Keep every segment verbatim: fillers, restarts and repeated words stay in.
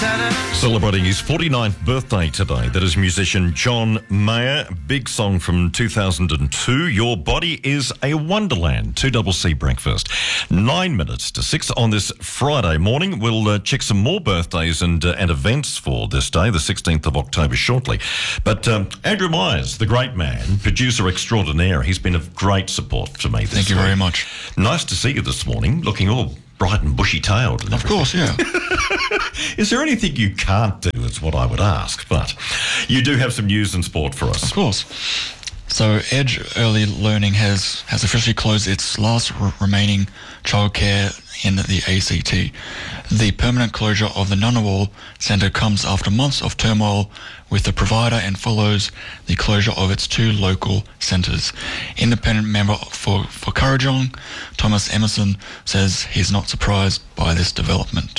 Celebrating his forty-ninth birthday today, that is musician John Mayer. Big song from two thousand two, Your Body is a Wonderland. two C C breakfast. Nine minutes to six on this Friday morning. We'll uh, check some more birthdays and uh, and events for this day, the sixteenth of October, shortly. But um, Andrew Myers, the great man, producer extraordinaire, he's been of great support to me this Thank you week. very much. Nice to see you this morning, looking all bright and bushy-tailed. And Of course, yeah. Is there anything you can't do, is what I would ask. But you do have some news and sport for us. Of course. So Edge Early Learning has, has officially closed its last r- remaining childcare in the A C T. The permanent closure of the Ngunnawal Centre comes after months of turmoil with the provider and follows the closure of its two local centres. Independent member for, for Kurrajong, Thomas Emerson, says he's not surprised by this development.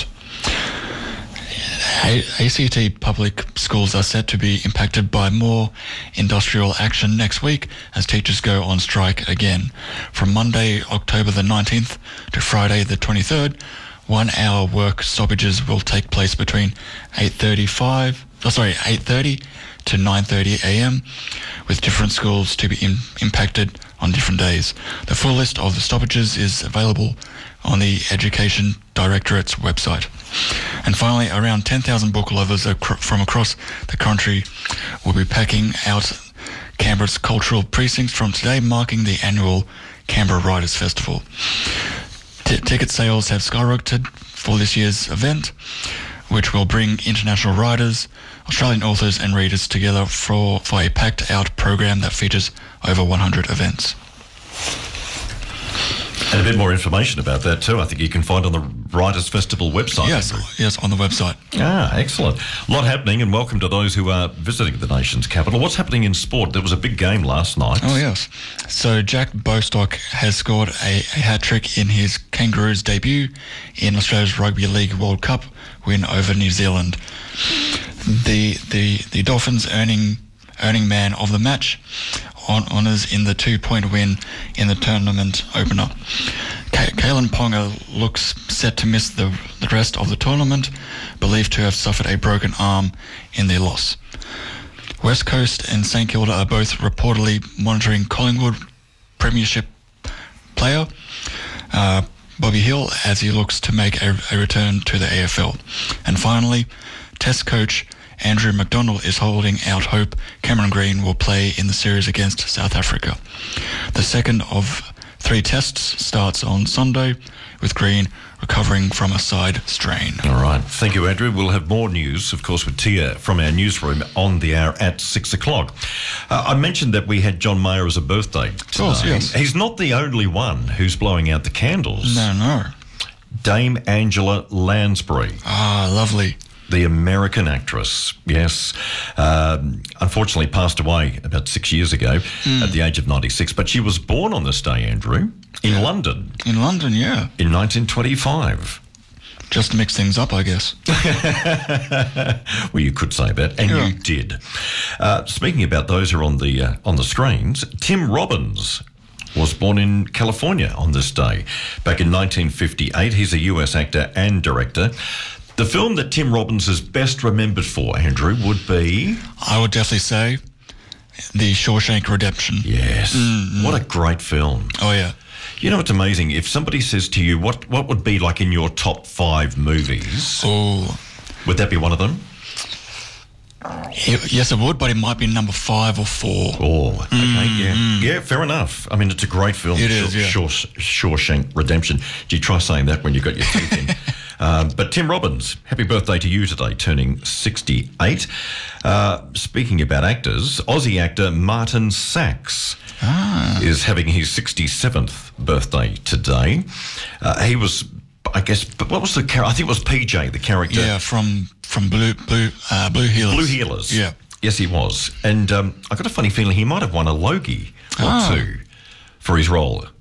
A- ACT public schools are set to be impacted by more industrial action next week as teachers go on strike again. From Monday, October the nineteenth to Friday the twenty-third, one-hour work stoppages will take place between eight thirty-five, oh, sorry, eight thirty to nine thirty a.m. with different schools to be in, impacted on different days. The full list of the stoppages is available on the Education Directorate's website. And finally, around ten thousand book lovers ac- from across the country will be packing out Canberra's cultural precincts from today, marking the annual Canberra Writers Festival. T- ticket sales have skyrocketed for this year's event, which will bring international writers, Australian authors and readers together for, for a packed-out program that features over one hundred events. And a bit more information about that too, I think you can find on the Writers' Festival website. Yes, Andrew. yes, on the website. Ah, excellent. A lot happening, and welcome to those who are visiting the nation's capital. What's happening in sport? There was a big game last night. Oh, yes. So Jack Bostock has scored a, a hat-trick in his Kangaroos debut in Australia's Rugby League World Cup win over New Zealand. The the, the Dolphins earning earning man of the match on honours in the two-point win in the tournament opener. K- Kalen Ponga looks set to miss the, the rest of the tournament, believed to have suffered a broken arm in their loss. West Coast and St Kilda are both reportedly monitoring Collingwood Premiership player uh, Bobby Hill as he looks to make a, a return to the A F L. And finally, Test coach Andrew McDonald is holding out hope Cameron Green will play in the series against South Africa. The second of three tests starts on Sunday, with Green recovering from a side strain. All right. Thank you, Andrew. We'll have more news, of course, with Tia from our newsroom on the hour at six o'clock. Uh, I mentioned that we had John Mayer as a birthday today. Of course, yes. He's not the only one who's blowing out the candles. No, no. Dame Angela Lansbury. Ah, lovely. The American actress, yes. Um, unfortunately passed away about six years ago mm. at the age of ninety-six. But she was born on this day, Andrew, in yeah. London. In London, yeah. In nineteen twenty-five. Just to mix things up, I guess. Well, you could say that, and yeah. you did. Uh, speaking about those who are on the, uh, on the screens, Tim Robbins was born in California on this day. Back in nineteen fifty-eight, he's a U S actor and director. The film that Tim Robbins is best remembered for, Andrew, would be... I would definitely say The Shawshank Redemption. Yes. Mm-hmm. What a great film. Oh, yeah. You know, it's amazing. If somebody says to you, what, what would be like in your top five movies, oh. would that be one of them? It, yes, it would, but it might be number five or four. Oh, okay, mm, yeah. Mm. Yeah, fair enough. I mean, it's a great film. It is, yeah. Shaw, Shawshank Redemption. Do you try saying that when you've got your teeth in? Um, but Tim Robbins, happy birthday to you today, turning sixty-eight. Uh, speaking about actors, Aussie actor Martin Sachs ah. is having his sixty-seventh birthday today. Uh, he was, I guess, what was the character? I think it was P J, the character. Yeah, from from Blue Blue uh, Blue Heelers. Blue Heelers. Yeah. Yes, he was. And um, I got a funny feeling he might have won a Logie or ah. two for his role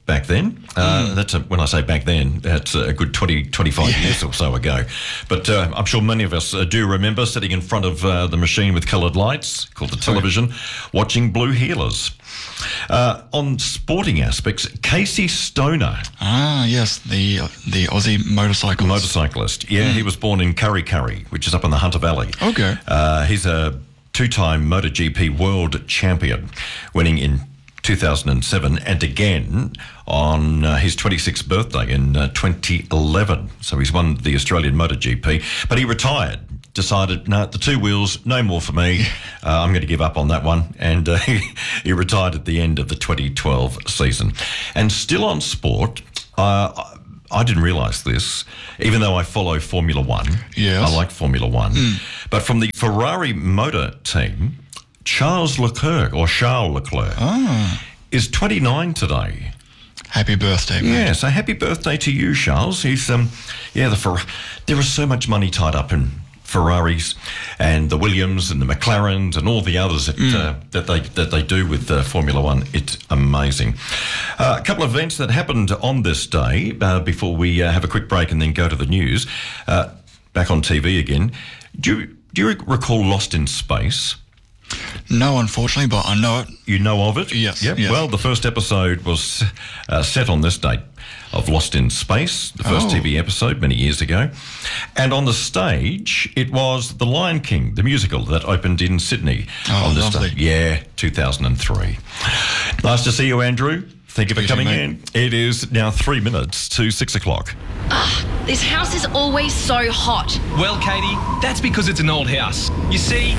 back then. Uh, mm. That's a, when I say back then, that's a good twenty, twenty-five yeah. years or so ago. But uh, I'm sure many of us uh, do remember sitting in front of uh, the machine with coloured lights, called the television, oh. watching Blue Heelers. Uh, on sporting aspects, Casey Stoner. Ah, yes, the the Aussie motorcyclist. Motorcyclist, yeah. Mm. He was born in Kurri Kurri, which is up in the Hunter Valley. Okay. Uh, he's a two-time MotoGP world champion, winning in two thousand seven and again on uh, his twenty-sixth birthday in uh, twenty eleven. So he's won the Australian MotoGP, but he retired. Decided, no, the two wheels, no more for me. Uh, I'm going to give up on that one. And uh, he, he retired at the end of the twenty twelve season. And still on sport, uh, I didn't realise this, even though I follow Formula One. Yes. I like Formula One. Mm. But from the Ferrari motor team, Charles Leclerc, or Charles Leclerc, oh. is twenty-nine today. Happy birthday, mate. Yeah, so happy birthday to you, Charles. He's, um, yeah, the Fer- there is so much money tied up in Ferraris and the Williams and the McLarens and all the others that, mm. uh, that they that they do with uh, Formula One. It's amazing. Uh, a couple of events that happened on this day uh, before we uh, have a quick break and then go to the news. Uh, back on T V again. Do you, do you recall Lost in Space? No, unfortunately, but I know it. You know of it? Yes. Yep. yes. Well, the first episode was uh, set on this date of Lost in Space, the first oh. T V episode many years ago. And on the stage, it was The Lion King, the musical that opened in Sydney. Oh, on this lovely. day. Yeah, two thousand three. Nice to see you, Andrew. Thank you for coming in. It is now three minutes to six o'clock. Ah, this house is always so hot. Well, Katie, that's because it's an old house. You see...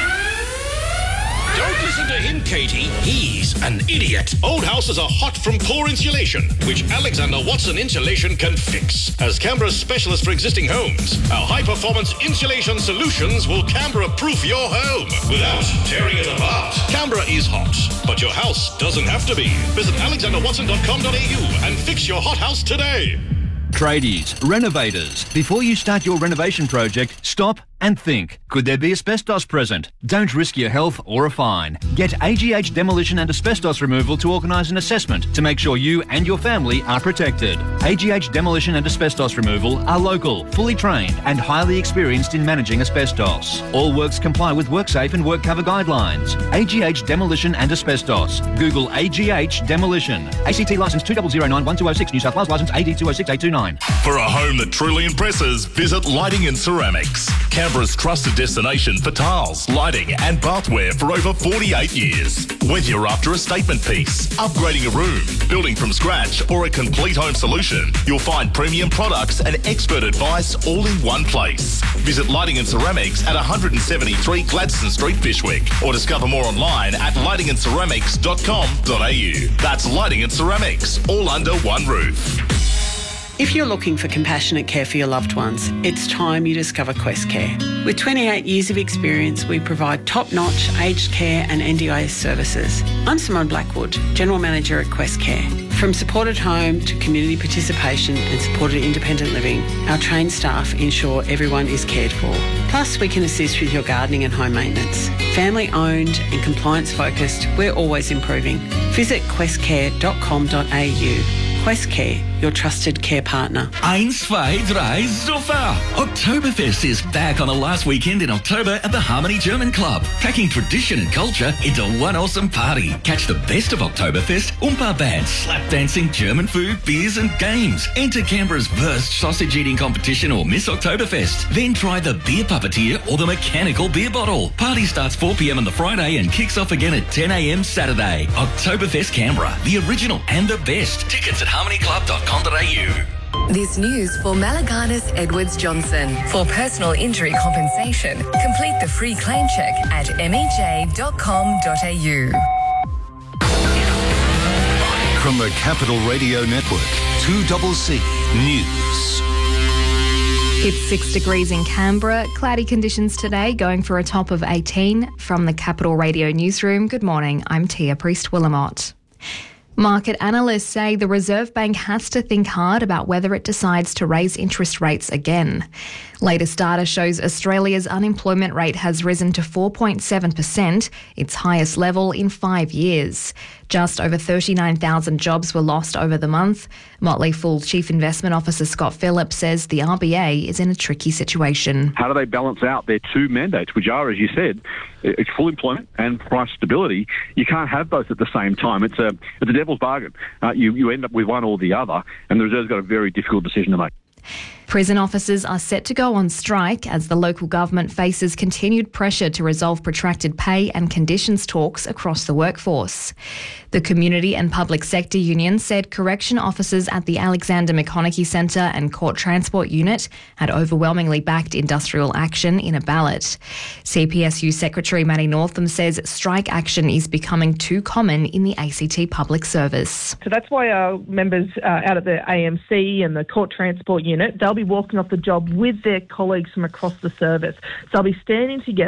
Don't listen to him, Katie. He's an idiot. Old houses are hot from poor insulation, which Alexander Watson Insulation can fix. As Canberra's specialist for existing homes, our high-performance insulation solutions will Canberra-proof your home without tearing it apart. Canberra is hot, but your house doesn't have to be. Visit alexander watson dot com dot a u and fix your hot house today. Tradies, renovators, before you start your renovation project, stop and think. Could there be asbestos present? Don't risk your health or a fine. Get A G H Demolition and Asbestos Removal to organise an assessment to make sure you and your family are protected. A G H Demolition and Asbestos Removal are local, fully trained and highly experienced in managing asbestos. All works comply with WorkSafe and WorkCover guidelines. A G H Demolition and Asbestos. Google A G H Demolition. A C T licence two zero zero nine one two zero six, New South Wales licence A D two zero six eight two nine. For a home that truly impresses, visit Lighting and Ceramics. Canberra's trusted destination for tiles, lighting and bathware for over forty-eight years. Whether you're after a statement piece, upgrading a room, building from scratch or a complete home solution, you'll find premium products and expert advice all in one place. Visit Lighting and Ceramics at one seventy-three Gladstone Street, Fyshwick, or discover more online at lighting and ceramics dot com dot a u. That's Lighting and Ceramics, all under one roof. If you're looking for compassionate care for your loved ones, it's time you discover Quest Care. With twenty-eight years of experience, we provide top-notch aged care and N D I S services. I'm Simone Blackwood, General Manager at Quest Care. From supported home to community participation and supported independent living, our trained staff ensure everyone is cared for. Plus, we can assist with your gardening and home maintenance. Family-owned and compliance-focused, we're always improving. Visit quest care dot com dot a u. Quest Care, your trusted care partner. Eins, zwei, drei, super! Oktoberfest is back on the last weekend in October at the Harmony German Club, packing tradition and culture into one awesome party. Catch the best of Oktoberfest, Oompa bands, slap dancing, German food, beers and games. Enter Canberra's Wurst sausage eating competition or Miss Oktoberfest. Then try the beer puppeteer or the mechanical beer bottle. Party starts four p m on the Friday and kicks off again at ten a m Saturday. Oktoberfest Canberra, the original and the best. Tickets at harmony club dot com dot a u. This news for Malaganas Edwards Johnson. For personal injury compensation, complete the free claim check at m e j dot com dot a u. From the Capital Radio Network, two C C News. It's six degrees in Canberra. Cloudy conditions today, going for a top of eighteen. From the Capital Radio Newsroom, good morning. I'm Tia Priest-Willamott. Market analysts say the Reserve Bank has to think hard about whether it decides to raise interest rates again. Latest data shows Australia's unemployment rate has risen to four point seven percent, its highest level in five years. Just over thirty-nine thousand jobs were lost over the month. Motley Fool Chief Investment Officer Scott Phillips says the R B A is in a tricky situation. How do they balance out their two mandates, which are, as you said, it's full employment and price stability? You can't have both at the same time. It's a it's a devil's bargain. Uh, you, you end up with one or the other, and the Reserve's got a very difficult decision to make. Prison officers are set to go on strike as the local government faces continued pressure to resolve protracted pay and conditions talks across the workforce. The Community and Public Sector Union said correction officers at the Alexander McConaughey Centre and Court Transport Unit had overwhelmingly backed industrial action in a ballot. C P S U Secretary Matty Northam says strike action is becoming too common in the A C T public service. So that's why our members uh, out of the A M C and the Court Transport Unit, they'll be walking off the job with their colleagues from across the service. So they'll be standing together